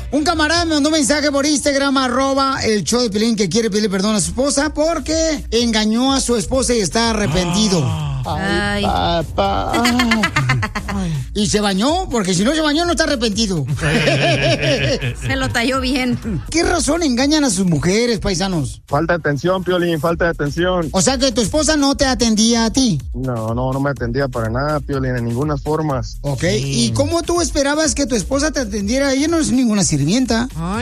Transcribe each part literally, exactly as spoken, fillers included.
Un camarada me mandó un mensaje por Instagram, arroba el show de Piolín, que quiere pedirle perdón a su esposa porque engañó a su esposa y está arrepentido. Ay, papá. Y se bañó, porque si no se bañó no está arrepentido. se lo talló bien. ¿Qué razón engañan a sus mujeres, paisanos? Falta de atención, Piolín, falta de atención. O sea que tu esposa no te atendía a ti. No, no, no me atendía para nada, Piolín, en ninguna forma. Ok, sí. ¿Y cómo tú esperabas que tu esposa te atendiera? Ella no es ninguna sirvienta. Ay.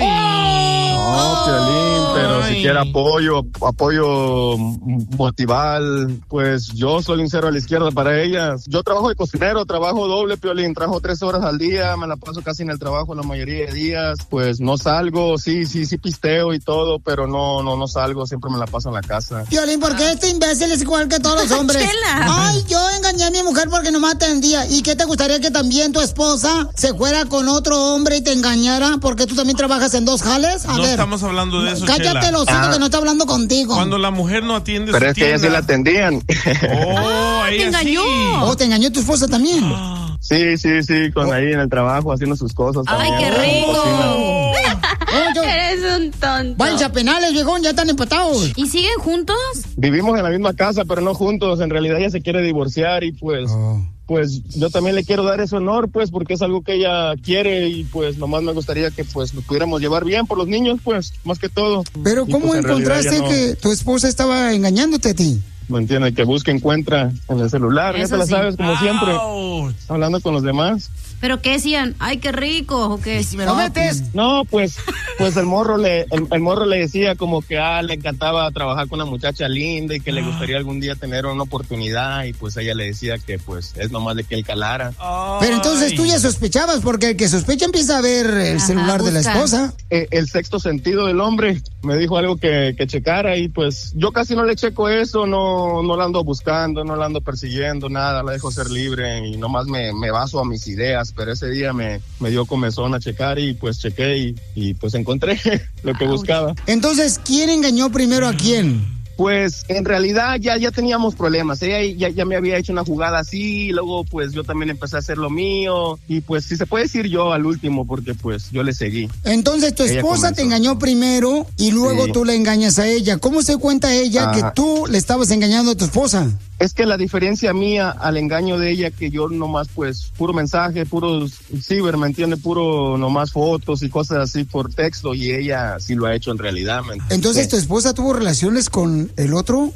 No, Piolín, pero si quiere apoyo, apoyo motival, pues yo soy un cero a la izquierda para ellas. Yo trabajo de cocinero, trabajo doble, Piolín, trabajo tres horas al día, me la paso casi en el trabajo la mayoría de días, pues no salgo, sí, sí, sí pisteo y todo, pero no, no, no salgo, siempre me la paso en la casa. Piolín, ¿por qué este imbécil es igual que todos los hombres? Ay, yo engañé a mi mujer porque no me atendía. ¿Y qué te gustaría que también tu esposa se fuera con otro hombre y te engañara porque tú también trabajas en dos jales? A no ver, estamos hablando de eso, cállate los hijos ah. que no está hablando contigo. Cuando la mujer no atiende pero su es que ellas sí la atendían. Oh, te ella engañó. sí. Oh, te engañó tu esposa también. Sí, sí, sí, con ahí en el trabajo haciendo sus cosas. Ay, también, qué rico. Oh, yo- Eres un tonto. Váyanse a penales, viejón, ya están empatados. ¿Y siguen juntos? Vivimos en la misma casa, pero no juntos. En realidad ella se quiere divorciar y pues, Oh. pues yo también le quiero dar ese honor, pues, porque es algo que ella quiere y pues nomás me gustaría que pues nos pudiéramos llevar bien por los niños, pues, más que todo. Pero Y, ¿cómo pues, en realidad encontraste ya no- que tu esposa estaba engañándote a ti? ¿Me entiendes? Que busca, encuentra en el celular, ya Eso te la sí. sabes, como siempre, Ouch. hablando con los demás. ¿Pero qué decían? Ay, qué rico, ¿o qué? Si me lo metes. No, pues, pues el morro le, el, el morro le decía como que ah, le encantaba trabajar con una muchacha linda y que le gustaría algún día tener una oportunidad y pues ella le decía que pues es nomás de que él calara. Pero entonces tú ya sospechabas, porque el que sospecha empieza a ver el Ajá, celular de la busca. esposa. Eh, el sexto sentido del hombre me dijo algo que, que checara y pues yo casi no le checo eso, no, no la ando buscando, no la ando persiguiendo, nada, la dejo ser libre y nomás me, me baso a mis ideas, pero ese día me, me dio comezón a checar y pues chequé y, y pues encontré lo que buscaba. Entonces, ¿quién engañó primero a quién? Pues en realidad ya, ya teníamos problemas, ella ya, ya me había hecho una jugada así, y luego pues yo también empecé a hacer lo mío y pues si se puede decir yo al último porque pues yo le seguí. Entonces tu Ella esposa comenzó. te engañó primero y luego Sí. tú le engañas a ella. ¿Cómo se cuenta ella que Ajá. tú le estabas engañando a tu esposa? Es que la diferencia mía al engaño de ella que yo nomás pues puro mensaje, puro ciber, ¿me entiende? Puro nomás fotos y cosas así por texto y ella sí lo ha hecho en realidad, ¿me entiende? Entonces tu esposa tuvo relaciones con el otro.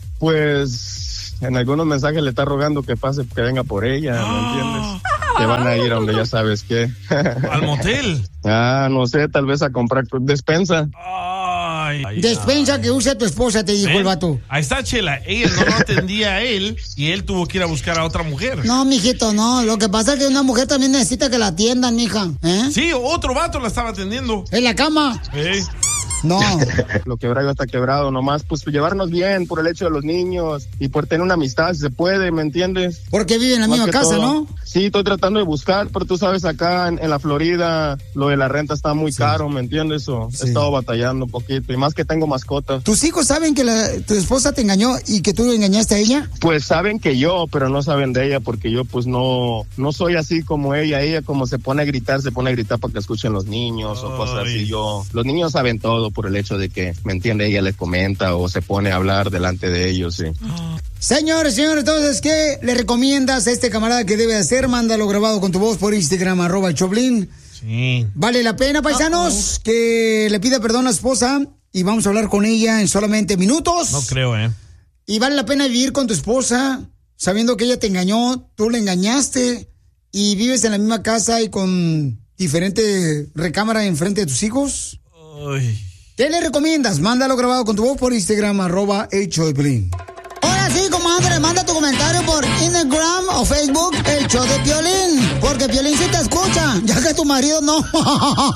Pues en algunos mensajes le está rogando que pase, que venga por ella, ¿me entiendes? Que van a ir a donde ya sabes qué. Al motel. Ah, no sé, tal vez a comprar despensa. Ay, ay, Despensa que usa tu esposa, te dijo ¿ven? el vato. Ahí está, Chela. Ella no lo atendía a él y él tuvo que ir a buscar a otra mujer. No, mijito, no. Lo que pasa es que una mujer también necesita que la atiendan, mija. ¿Eh? Sí, otro vato la estaba atendiendo. En la cama. Ey. No. Lo quebrado está quebrado, nomás pues llevarnos bien por el hecho de los niños y por tener una amistad, si se puede, ¿me entiendes? Porque vive en la Más misma que casa, todo. ¿no? Sí, estoy tratando de buscar, pero tú sabes, acá en, en la Florida lo de la renta está muy Sí. caro, ¿me entiendes? O Sí. he estado batallando un poquito y más que tengo mascotas. ¿Tus hijos saben que la- tu esposa te engañó y que tú engañaste a ella? Pues saben que yo, pero no saben de ella porque yo pues no no soy así como ella. Ella como se pone a gritar, se pone a gritar para que escuchen los niños o cosas Ay. así. Yo, los niños saben todo por el hecho de que, ¿me entiende? Ella les comenta o se pone a hablar delante de ellos, sí. Señores, señores, entonces, ¿qué le recomiendas a este camarada que debe hacer? Mándalo grabado con tu voz por Instagram, arroba el Choplin. Sí. ¿Vale la pena, paisanos, que le pida perdón a la esposa? Y vamos a hablar con ella en solamente minutos. No creo, ¿eh? Y vale la pena vivir con tu esposa, sabiendo que ella te engañó, tú le engañaste, y vives en la misma casa y con diferente recámara enfrente de tus hijos. Ay. ¿Qué le recomiendas? Mándalo grabado con tu voz por Instagram, arroba el show de Piolín. Ahora sí, comadre, manda tu comentario por Instagram o Facebook, el show de Piolín. Porque Piolín sí te escucha, ya que tu marido no.